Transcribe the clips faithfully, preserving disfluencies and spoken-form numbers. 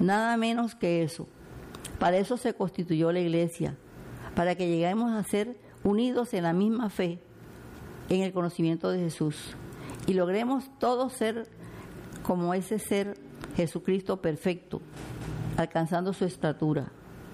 nada menos que eso. Para eso se constituyó la iglesia, para que lleguemos a ser unidos en la misma fe, en el conocimiento de Jesús, y logremos todos ser como ese ser Jesucristo perfecto, alcanzando su estatura.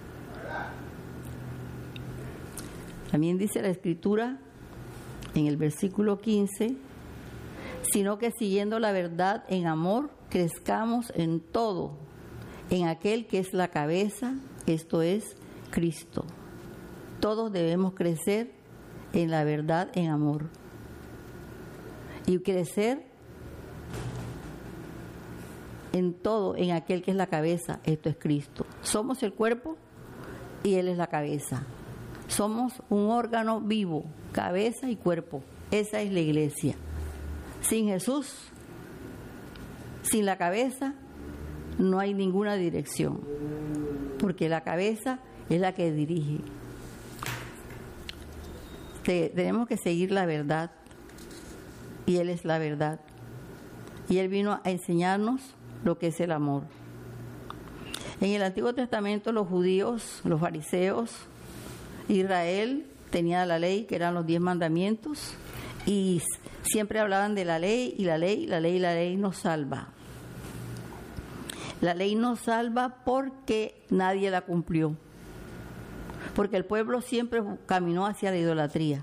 También dice la Escritura en el versículo quince, sino que siguiendo la verdad en amor, crezcamos en todo, en aquel que es la cabeza, esto es, Cristo. Todos debemos crecer en la verdad en amor. Y crecer en todo, en aquel que es la cabeza, esto es Cristo. Somos el cuerpo y Él es la cabeza. Somos un órgano vivo, cabeza y cuerpo. Esa es la iglesia. Sin Jesús, sin la cabeza, no hay ninguna dirección, porque la cabeza es la que dirige. Te, tenemos que seguir la verdad, y Él es la verdad. Y Él vino a enseñarnos lo que es el amor. En el Antiguo Testamento los judíos, los fariseos, Israel tenía la ley, que eran los diez mandamientos, y siempre hablaban de la ley, y la ley, la ley, la ley nos salva. La ley nos salva porque nadie la cumplió, porque el pueblo siempre caminó hacia la idolatría.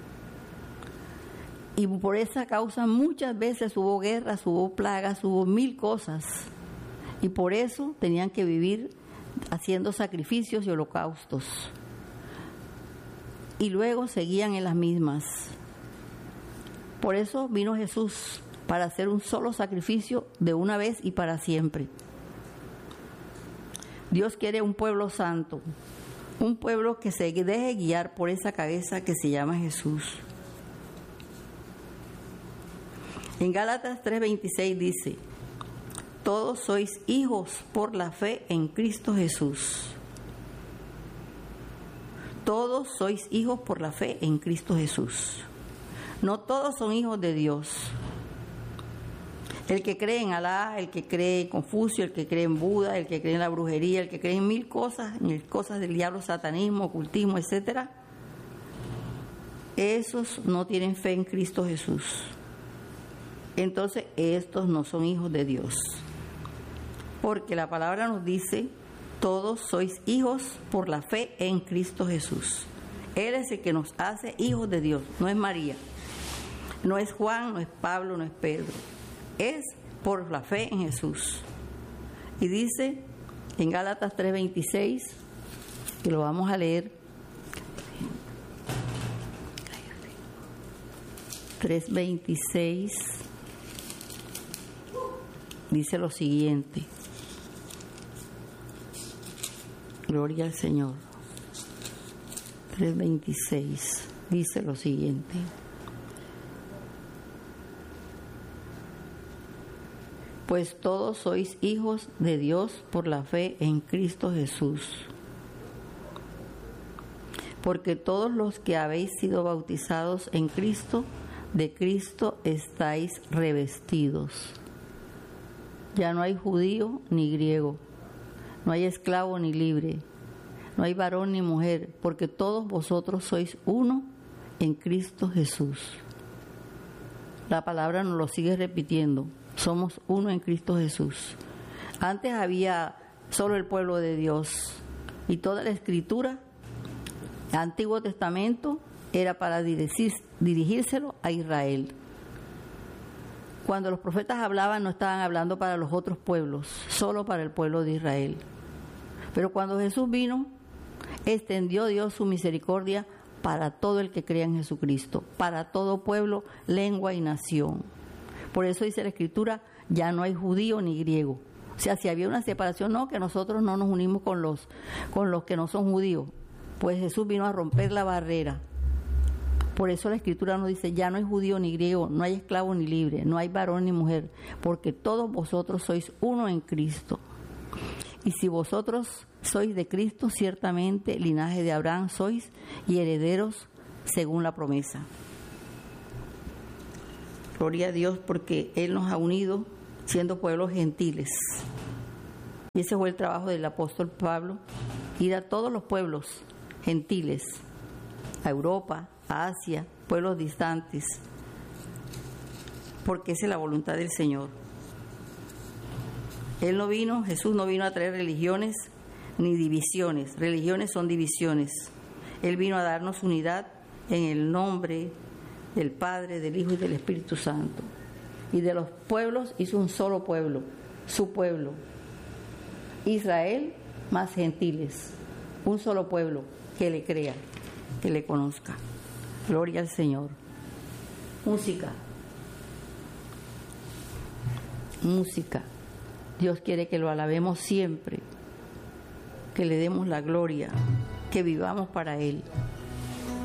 Y por esa causa muchas veces hubo guerras, hubo plagas, hubo mil cosas. Y por eso tenían que vivir haciendo sacrificios y holocaustos. Y luego seguían en las mismas. Por eso vino Jesús, para hacer un solo sacrificio de una vez y para siempre. Dios quiere un pueblo santo, un pueblo que se deje guiar por esa cabeza que se llama Jesús. En Gálatas tres veintiséis dice, todos sois hijos por la fe en Cristo Jesús. Todos sois hijos por la fe en Cristo Jesús. No todos son hijos de Dios. El que cree en Alá, el que cree en Confucio, el que cree en Buda, el que cree en la brujería, el que cree en mil cosas, en cosas del diablo, satanismo, ocultismo, etcétera, esos no tienen fe en Cristo Jesús. Entonces estos no son hijos de Dios, porque la palabra nos dice, todos sois hijos por la fe en Cristo Jesús. Él es el que nos hace hijos de Dios, no es María, no es Juan, no es Pablo, no es Pedro, es por la fe en Jesús. Y dice en Gálatas tres veintiséis, que lo vamos a leer, tres veintiséis, dice lo siguiente. Gloria al Señor. tres veintiséis dice lo siguiente. Pues todos sois hijos de Dios por la fe en Cristo Jesús. Porque todos los que habéis sido bautizados en Cristo, de Cristo estáis revestidos. Ya no hay judío ni griego, no hay esclavo ni libre, no hay varón ni mujer, porque todos vosotros sois uno en Cristo Jesús. La palabra nos lo sigue repitiendo, somos uno en Cristo Jesús. Antes había solo el pueblo de Dios, y toda la escritura, el Antiguo Testamento, era para dirigir, dirigírselo a Israel. Cuando los profetas hablaban, no estaban hablando para los otros pueblos, solo para el pueblo de Israel. Pero cuando Jesús vino, extendió Dios su misericordia para todo el que crea en Jesucristo, para todo pueblo, lengua y nación. Por eso dice la Escritura, ya no hay judío ni griego. O sea, si había una separación, no, que nosotros no nos unimos con los, con los que no son judíos. Pues Jesús vino a romper la barrera. Por eso la Escritura nos dice, ya no hay judío ni griego, no hay esclavo ni libre, no hay varón ni mujer, porque todos vosotros sois uno en Cristo. Y si vosotros sois de Cristo, ciertamente linaje de Abraham sois y herederos según la promesa. Gloria a Dios, porque Él nos ha unido siendo pueblos gentiles. Y ese fue el trabajo del apóstol Pablo, ir a todos los pueblos gentiles, a Europa, a Asia, pueblos distantes, porque esa es la voluntad del Señor. Él no vino, Jesús no vino a traer religiones ni divisiones. Religiones son divisiones. Él vino a darnos unidad en el nombre del Padre, del Hijo y del Espíritu Santo. Y de los pueblos hizo un solo pueblo, su pueblo. Israel más gentiles, un solo pueblo que le crea, que le conozca. Gloria al Señor. Música. Música. Dios quiere que lo alabemos siempre, que le demos la gloria, que vivamos para Él.